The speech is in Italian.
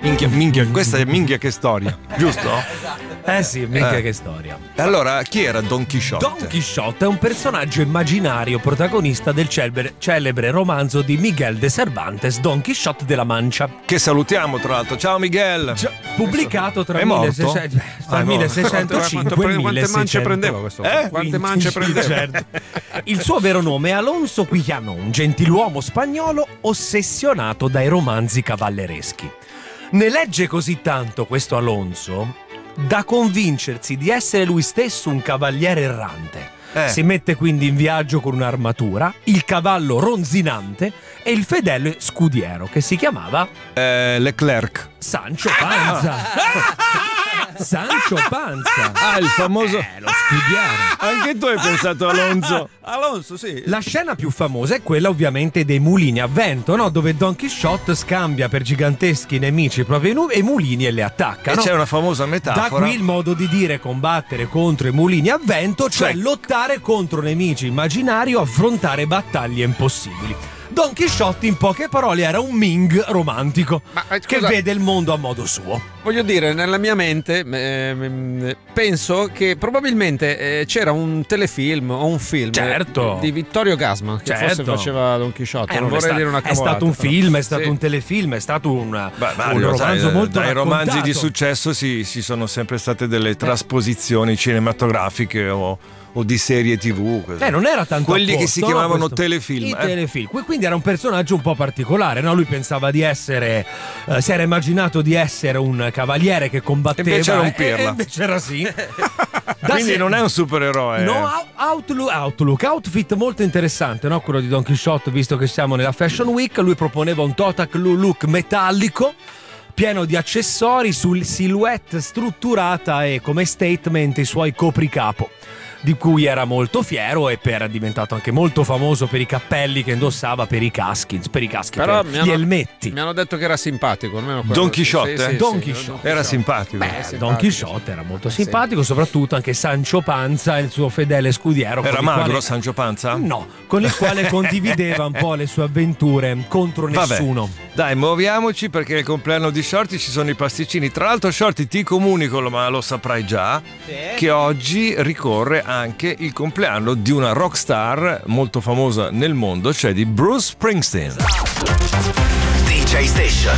Minchia, questa è minchia che storia, giusto? Sì, minchia che storia. Allora, chi era Don Chisciotte? Don Chisciotte è un personaggio immaginario protagonista del celebre romanzo di Miguel de Cervantes, Don Chisciotte de la Mancha. Che salutiamo tra l'altro. Ciao Miguel. Pubblicato tra È morto? 1605 e il Quante mance prendeva questo? Quante mance prendeva? Certo. Il suo vero nome è Alonso Quijano, un gentiluomo spagnolo ossessionato dai romanzi cavallereschi. Ne legge così tanto questo Alonso da convincersi di essere lui stesso un cavaliere errante. Si mette quindi in viaggio con un'armatura, il cavallo ronzinante e il fedele scudiero che si chiamava Leclerc. Sancho Panza. Sancho Panza. Il famoso lo scudiero. Anche tu hai pensato Alonso. Alonso, sì. La scena più famosa è quella ovviamente dei mulini a vento, no? Dove Don Chisciotte scambia per giganteschi nemici i propri mulini e le attacca. E no? c'è una famosa metafora. Da qui il modo di dire combattere contro i mulini a vento, cioè lottare contro nemici immaginari o affrontare battaglie impossibili. Don Chisciotte, in poche parole, era un Ming romantico che vede il mondo a modo suo. Voglio dire, nella mia mente penso che probabilmente c'era un telefilm o un film di Vittorio Gassman che forse faceva Don Chisciotte. Non vorrei dire una cavolata. È stato un film, è stato un telefilm, è stato un romanzo molto dai raccontato. Romanzi di successo si sono sempre state delle trasposizioni cinematografiche o di serie TV. Non era tanto quelli che si chiamavano telefilm. I telefilm. Quindi era un personaggio un po' particolare, no? Lui pensava di essere, si era immaginato di essere un cavaliere che combatteva. Invece era un pirla. Invece era sì. Quindi non è un supereroe. No, outfit molto interessante, no? Quello di Don Chisciotte, visto che siamo nella Fashion Week. Lui proponeva un total look metallico pieno di accessori, sul silhouette strutturata e come statement i suoi copricapo, di cui era molto fiero e è diventato anche molto famoso per i cappelli che indossava, per i caschi, però per gli elmetti. Mi hanno detto che era simpatico, almeno Don Chisciotte? Sì, Don Chisciotte era simpatico. Don Chisciotte era molto simpatico, soprattutto anche Sancho Panza, il suo fedele scudiero. Era magro Sancho Panza? No, con il quale condivideva un po' le sue avventure contro nessuno. Dai, muoviamoci perché è il compleanno di Shorty, ci sono i pasticcini. Tra l'altro Shorty, ti comunico, ma lo saprai già, che oggi ricorre anche il compleanno di una rockstar molto famosa nel mondo, cioè di Bruce Springsteen. DJ Station.